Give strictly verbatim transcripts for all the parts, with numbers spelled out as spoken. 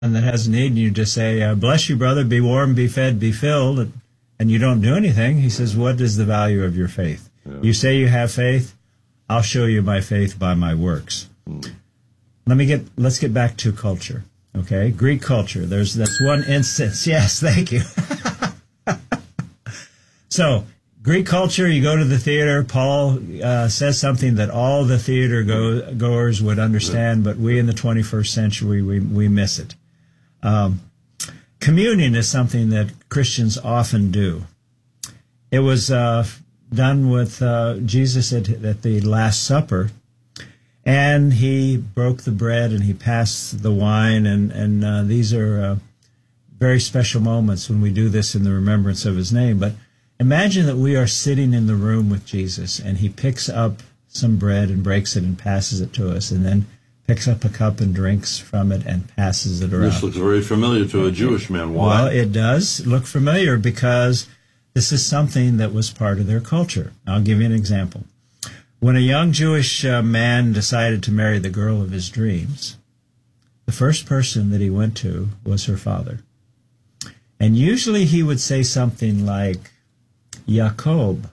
and that has need, and you just say, uh, bless you, brother, be warm, be fed, be filled, and, and you don't do anything, he says, what is the value of your faith? Yeah. You say you have faith, I'll show you my faith by my works. Mm. Let me get, let's get back to culture, okay? Greek culture, there's, that's one instance. Yes, thank you. So, Greek culture, you go to the theater, Paul uh, says something that all the theater go, goers would understand, but we in the twenty-first century, we, we miss it. Um, communion is something that Christians often do. It was uh, done with uh, Jesus at, at the Last Supper, and he broke the bread and he passed the wine, and, and uh, these are uh, very special moments when we do this in the remembrance of his name. But imagine that we are sitting in the room with Jesus, and he picks up some bread and breaks it and passes it to us, and then picks up a cup and drinks from it and passes it around. This looks very familiar to a Jewish man. Why? Well, it does look familiar because this is something that was part of their culture. I'll give you an example. When a young Jewish uh, man decided to marry the girl of his dreams, the first person that he went to was her father. And usually he would say something like, Jacob,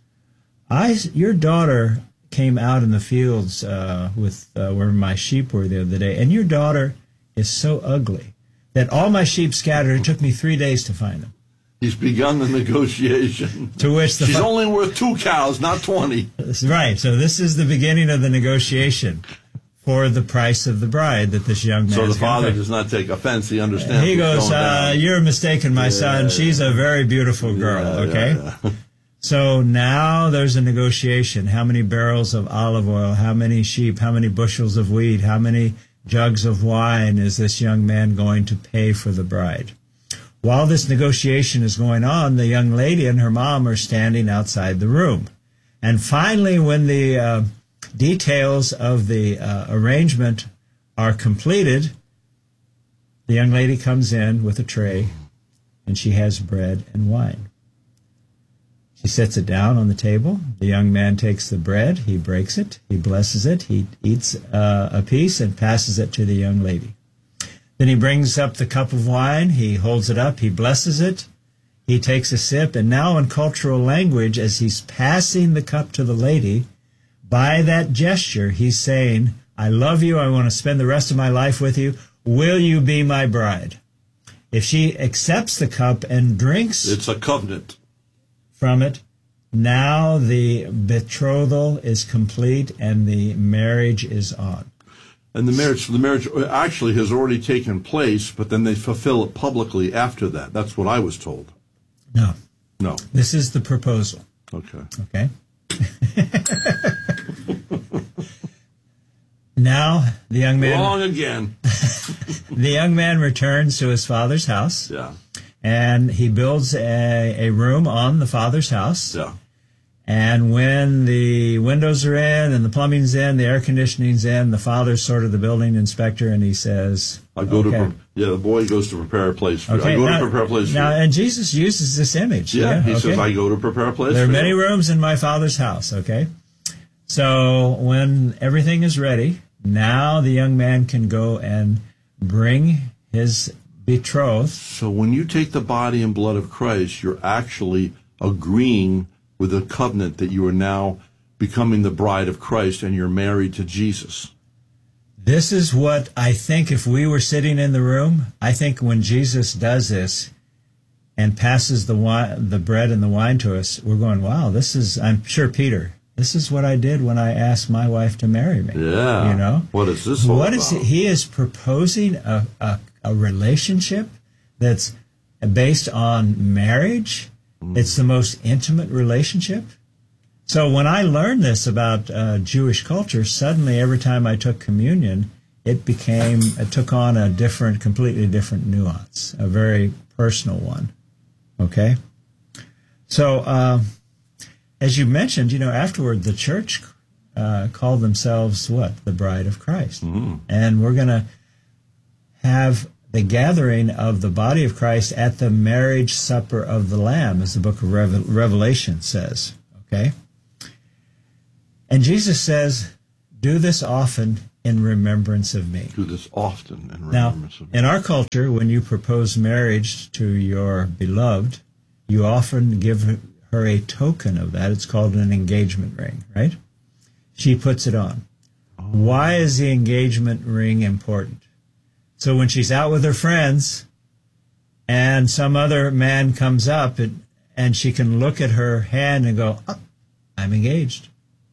I, your daughter came out in the fields uh, with uh, where my sheep were the other day, and your daughter is so ugly that all my sheep scattered. It took me three days to find them. He's begun the negotiation. To which the She's fa- only worth two cows, not twenty. Right. So this is the beginning of the negotiation for the price of the bride that this young man. So the father does not take offense. He understands. He goes, uh, "You're mistaken, my yeah, son. She's a very beautiful girl." Yeah, okay. Yeah, yeah. So now there's a negotiation. How many barrels of olive oil? How many sheep? How many bushels of wheat? How many jugs of wine is this young man going to pay for the bride? While this negotiation is going on, the young lady and her mom are standing outside the room. And finally, when the uh, details of the uh, arrangement are completed, the young lady comes in with a tray, and she has bread and wine. She sets it down on the table. The young man takes the bread, he breaks it, he blesses it, he eats uh, a piece and passes it to the young lady. Then he brings up the cup of wine, he holds it up, he blesses it, he takes a sip, and now in cultural language, as he's passing the cup to the lady, by that gesture, he's saying, I love you, I want to spend the rest of my life with you, will you be my bride? If she accepts the cup and drinks... It's a covenant. From it, now the betrothal is complete and the marriage is on. And the marriage, the marriage actually has already taken place, but then they fulfill it publicly after that. That's what I was told. No. No. This is the proposal. Okay. Okay. Now the young man... Wrong again. The young man returns to his father's house. Yeah. And he builds a, a room on the father's house. Yeah. And when the windows are in and the plumbing's in, the air conditioning's in, the father's sort of the building inspector, and he says, I go okay. to, yeah, the boy goes to prepare a place for okay, I go now, to prepare a place now, for you. And Jesus uses this image. Yeah, yeah he okay. says, I go to prepare a place There are for many you. rooms in my father's house, okay? So when everything is ready, now the young man can go and bring his betrothed. So when you take the body and blood of Christ, you're actually agreeing with a covenant that you are now becoming the bride of Christ and you're married to Jesus. This is what I think if we were sitting in the room, I think when Jesus does this and passes the wine, the bread and the wine to us, we're going, wow, this is, I'm sure, Peter, this is what I did when I asked my wife to marry me. Yeah. You know? What is this all What about? is he is proposing a, a, a relationship that's based on marriage. Mm. It's the most intimate relationship. So when I learned this about uh, Jewish culture, suddenly every time I took communion, it became, it took on a different, completely different nuance, a very personal one. Okay? So, uh, as you mentioned, you know, afterward, the church uh, called themselves what? The Bride of Christ. Mm-hmm. And we're going to have the gathering of the body of Christ at the marriage supper of the Lamb, as the book of Revel- Revelation says. Okay? And Jesus says, do this often in remembrance of me. Do this often in Now, remembrance of me. in our culture, when you propose marriage to your beloved, you often give her a token of that. It's called an engagement ring, right? She puts it on. Oh. Why is the engagement ring important? So when she's out with her friends and some other man comes up and, and she can look at her hand and go, oh, I'm engaged.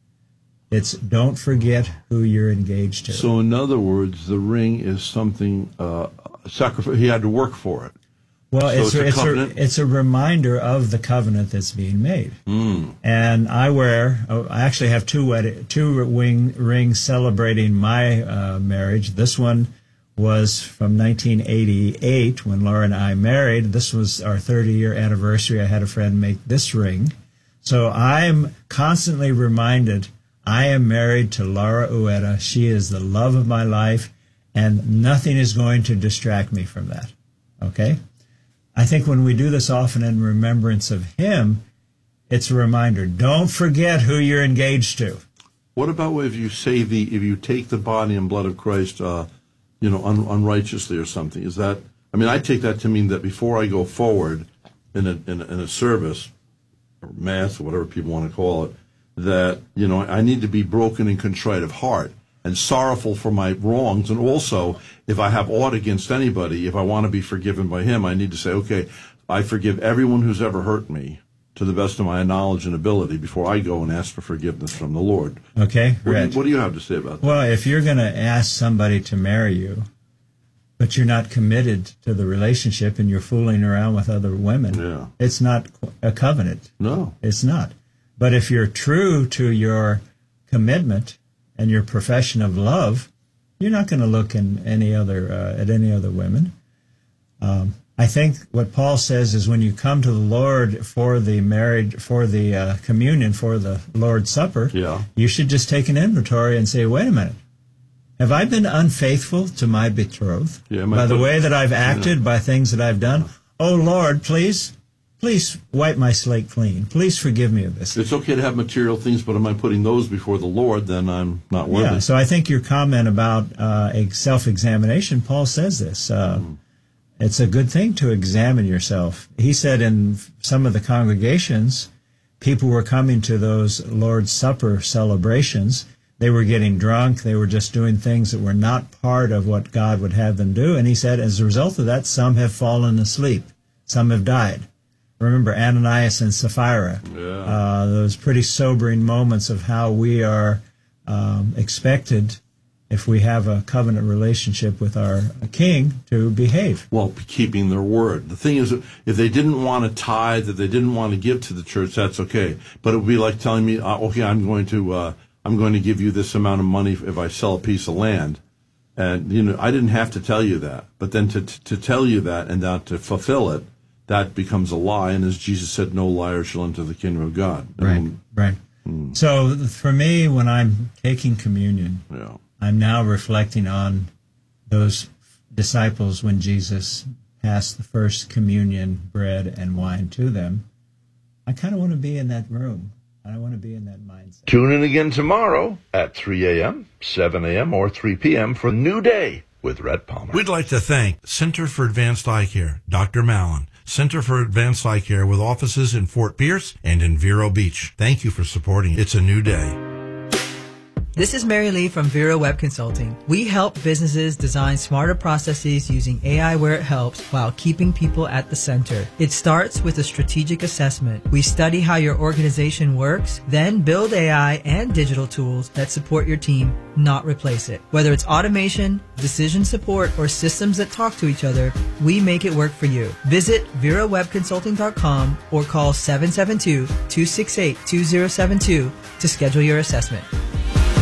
It's don't forget who you're engaged to. So in other words, the ring is something, uh, sacrifice. He had to work for it. Well, so it's, it's, a it's, a, it's a reminder of the covenant that's being made. Mm. And I wear, oh, I actually have two wed- two wing rings celebrating my uh, marriage. This one was from nineteen eighty-eight when Laura and I married. This was our thirty-year anniversary. I had a friend make this ring. So I'm constantly reminded I am married to Laura Ueda. She is the love of my life, and nothing is going to distract me from that. Okay? I think when we do this often in remembrance of him, it's a reminder. Don't forget who you're engaged to. What about if you say the, if you take the body and blood of Christ, uh, you know, un- unrighteously or something? Is that, I mean, I take that to mean that before I go forward in a, in a, in a service, or mass, or whatever people want to call it, that, you know, I need to be broken and contrite of heart and sorrowful for my wrongs. And also, if I have aught against anybody, if I want to be forgiven by him, I need to say, okay, I forgive everyone who's ever hurt me to the best of my knowledge and ability before I go and ask for forgiveness from the Lord. Okay, what do, you, Reg. what do you have to say about that? Well, if you're going to ask somebody to marry you, but you're not committed to the relationship and you're fooling around with other women, yeah. it's not a covenant. No. It's not. But if you're true to your commitment and your profession of love, you're not going to look in any other uh, at any other women. Um, I think what Paul says is when you come to the Lord for the marriage, for the uh, communion, for the Lord's Supper, yeah. you should just take an inventory and say, wait a minute. Have I been unfaithful to my betrothed yeah, by the put, way that I've acted, yeah. by things that I've done? Oh, Lord, please, please wipe my slate clean. Please forgive me of this. It's okay to have material things, but am I putting those before the Lord, then I'm not worthy. Yeah, so I think your comment about uh, self-examination, Paul says this. Uh, mm. It's a good thing to examine yourself. He said in some of the congregations, people were coming to those Lord's Supper celebrations. They were getting drunk. They were just doing things that were not part of what God would have them do. And he said, as a result of that, some have fallen asleep. Some have died. Remember Ananias and Sapphira. Yeah. Uh, those pretty sobering moments of how we are um, expected, if we have a covenant relationship with our king, to behave. Well, keeping their word. The thing is, if they didn't want to tithe, if they didn't want to give to the church, that's okay. But it would be like telling me, uh, okay, I'm going to... Uh, I'm going to give you this amount of money if I sell a piece of land. And, you know, I didn't have to tell you that. But then to to tell you that and not to fulfill it, that becomes a lie. And as Jesus said, no liar shall enter the kingdom of God. Right, um, right. Hmm. So for me, when I'm taking communion, yeah. I'm now reflecting on those disciples when Jesus passed the first communion bread and wine to them. I kind of want to be in that room. I want to be in that mindset. Tune in again tomorrow at three a.m., seven a.m., or three p.m. for New Day with Rhett Palmer. We'd like to thank Center for Advanced Eye Care, Doctor Mallon, Center for Advanced Eye Care with offices in Fort Pierce and in Vero Beach. Thank you for supporting It's a New Day. This is Mary Lee from Vero Web Consulting. We help businesses design smarter processes using A I where it helps while keeping people at the center. It starts with a strategic assessment. We study how your organization works, then build A I and digital tools that support your team, not replace it. Whether it's automation, decision support, or systems that talk to each other, we make it work for you. Visit vero web consulting dot com or call seven seven two, two six eight, two zero seven two to schedule your assessment.